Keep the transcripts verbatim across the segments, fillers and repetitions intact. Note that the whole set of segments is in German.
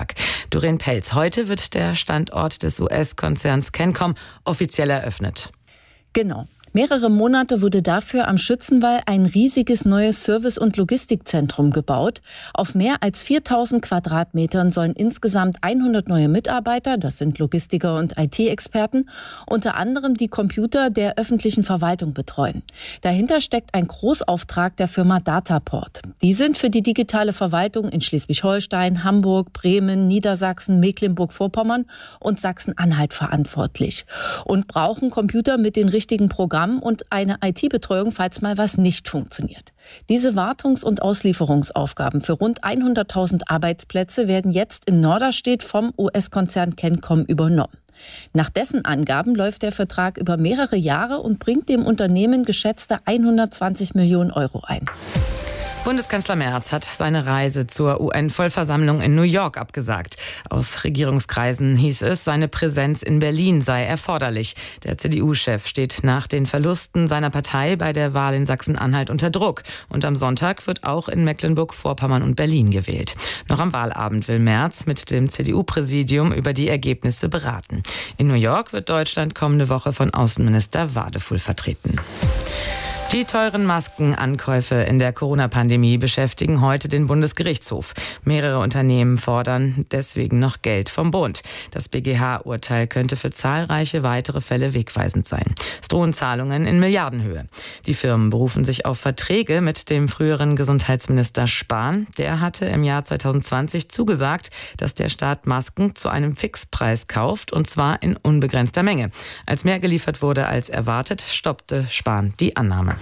Montag. Doreen Pelz, heute wird der Standort des U S-Konzerns CANCOM offiziell eröffnet. Genau. Mehrere Monate wurde dafür am Schützenwall ein riesiges neues Service- und Logistikzentrum gebaut. Auf mehr als viertausend Quadratmetern sollen insgesamt hundert neue Mitarbeiter, das sind Logistiker und I T-Experten, unter anderem die Computer der öffentlichen Verwaltung betreuen. Dahinter steckt ein Großauftrag der Firma Dataport. Die sind für die digitale Verwaltung in Schleswig-Holstein, Hamburg, Bremen, Niedersachsen, Mecklenburg-Vorpommern und Sachsen-Anhalt verantwortlich und brauchen Computer mit den richtigen Programmen und eine I T-Betreuung, falls mal was nicht funktioniert. Diese Wartungs- und Auslieferungsaufgaben für rund hunderttausend Arbeitsplätze werden jetzt in Norderstedt vom U S-Konzern CANCOM übernommen. Nach dessen Angaben läuft der Vertrag über mehrere Jahre und bringt dem Unternehmen geschätzte hundertzwanzig Millionen Euro ein. Bundeskanzler Merz hat seine Reise zur U N-Vollversammlung in New York abgesagt. Aus Regierungskreisen hieß es, seine Präsenz in Berlin sei erforderlich. Der C D U-Chef steht nach den Verlusten seiner Partei bei der Wahl in Sachsen-Anhalt unter Druck. Und am Sonntag wird auch in Mecklenburg-Vorpommern und Berlin gewählt. Noch am Wahlabend will Merz mit dem C D U-Präsidium über die Ergebnisse beraten. In New York wird Deutschland kommende Woche von Außenminister Wadefull vertreten. Die teuren Maskenankäufe in der Corona-Pandemie beschäftigen heute den Bundesgerichtshof. Mehrere Unternehmen fordern deswegen noch Geld vom Bund. Das B G H-Urteil könnte für zahlreiche weitere Fälle wegweisend sein. Es drohen Zahlungen in Milliardenhöhe. Die Firmen berufen sich auf Verträge mit dem früheren Gesundheitsminister Spahn. Der hatte im Jahr zweitausendzwanzig zugesagt, dass der Staat Masken zu einem Fixpreis kauft, und zwar in unbegrenzter Menge. Als mehr geliefert wurde als erwartet, stoppte Spahn die Annahme.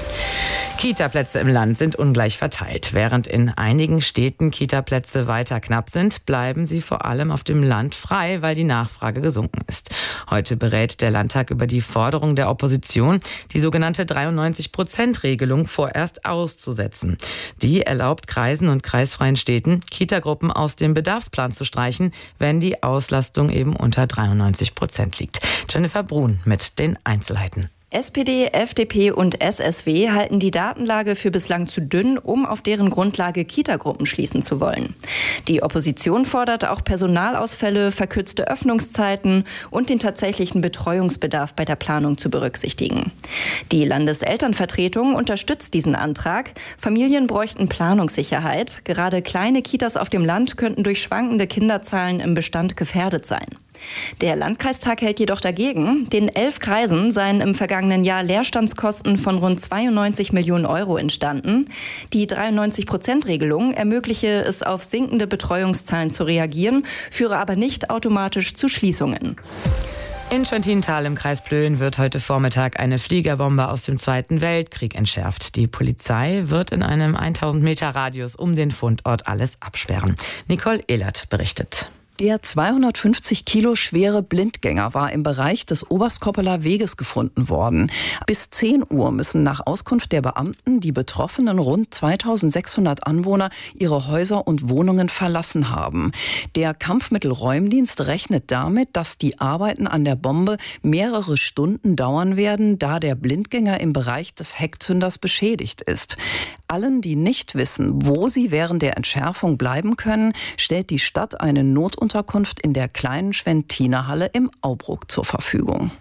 Kita-Plätze im Land sind ungleich verteilt. Während in einigen Städten Kita-Plätze weiter knapp sind, bleiben sie vor allem auf dem Land frei, weil die Nachfrage gesunken ist. Heute berät der Landtag über die Forderung der Opposition, die sogenannte dreiundneunzig-Prozent-Regelung vorerst auszusetzen. Die erlaubt Kreisen und kreisfreien Städten, Kitagruppen aus dem Bedarfsplan zu streichen, wenn die Auslastung eben unter dreiundneunzig Prozent liegt. Jennifer Brun mit den Einzelheiten. S P D, F D P und S S W halten die Datenlage für bislang zu dünn, um auf deren Grundlage Kitagruppen schließen zu wollen. Die Opposition fordert auch Personalausfälle, verkürzte Öffnungszeiten und den tatsächlichen Betreuungsbedarf bei der Planung zu berücksichtigen. Die Landeselternvertretung unterstützt diesen Antrag. Familien bräuchten Planungssicherheit. Gerade kleine Kitas auf dem Land könnten durch schwankende Kinderzahlen im Bestand gefährdet sein. Der Landkreistag hält jedoch dagegen. Den elf Kreisen seien im vergangenen Jahr Leerstandskosten von rund zweiundneunzig Millionen Euro entstanden. Die dreiundneunzig-Prozent-Regelung ermögliche es, auf sinkende Betreuungszahlen zu reagieren, führe aber nicht automatisch zu Schließungen. In Schwentíntal im Kreis Plön wird heute Vormittag eine Fliegerbombe aus dem Zweiten Weltkrieg entschärft. Die Polizei wird in einem tausend Meter Radius um den Fundort alles absperren. Nicole Ehlert berichtet. Der zweihundertfünfzig Kilo schwere Blindgänger war im Bereich des Oberskoppeler Weges gefunden worden. Bis zehn Uhr müssen nach Auskunft der Beamten die betroffenen rund zweitausendsechshundert Anwohner ihre Häuser und Wohnungen verlassen haben. Der Kampfmittelräumdienst rechnet damit, dass die Arbeiten an der Bombe mehrere Stunden dauern werden, da der Blindgänger im Bereich des Heckzünders beschädigt ist. Allen, die nicht wissen, wo sie während der Entschärfung bleiben können, stellt die Stadt eine Notunterkunft in der kleinen Schwentinerhalle im Aubruck zur Verfügung.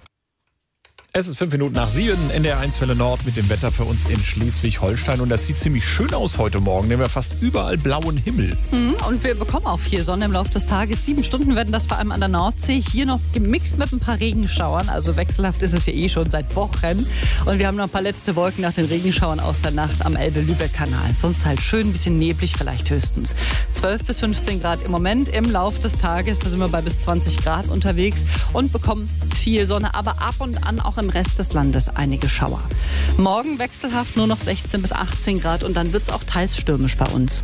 Es ist fünf Minuten nach sieben, N D R eins Welle Nord mit dem Wetter für uns in Schleswig-Holstein. Und das sieht ziemlich schön aus heute Morgen. Nehmen wir fast überall blauen Himmel. Und wir bekommen auch viel Sonne im Laufe des Tages. Sieben Stunden werden das vor allem an der Nordsee. Hier noch gemixt mit ein paar Regenschauern. Also wechselhaft ist es ja eh schon seit Wochen. Und wir haben noch ein paar letzte Wolken nach den Regenschauern aus der Nacht am Elbe-Lübeck-Kanal. Sonst halt schön ein bisschen neblig, vielleicht höchstens. zwölf bis fünfzehn Grad im Moment. Im Laufe des Tages, da sind wir bei bis zwanzig Grad unterwegs und bekommen viel Sonne, aber ab und an auch im Rest des Landes einige Schauer. Morgen wechselhaft nur noch sechzehn bis achtzehn Grad und dann wird es auch teils stürmisch bei uns.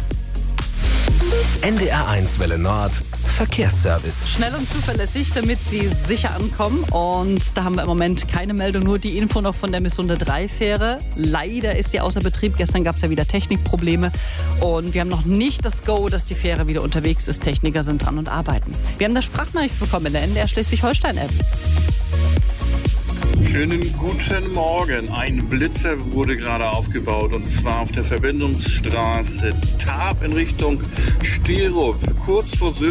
N D R eins Welle Nord Verkehrsservice. Schnell und zuverlässig, damit Sie sicher ankommen. Und da haben wir im Moment keine Meldung, nur die Info noch von der Missunde drei Fähre. Leider ist die außer Betrieb. Gestern gab es ja wieder Technikprobleme. Und wir haben noch nicht das Go, dass die Fähre wieder unterwegs ist. Techniker sind dran und arbeiten. Wir haben das Sprachnachricht bekommen in der N D R Schleswig-Holstein-App. Schönen guten Morgen. Ein Blitzer wurde gerade aufgebaut und zwar auf der Verbindungsstraße Tarp in Richtung Sterup. Kurz vor Söhne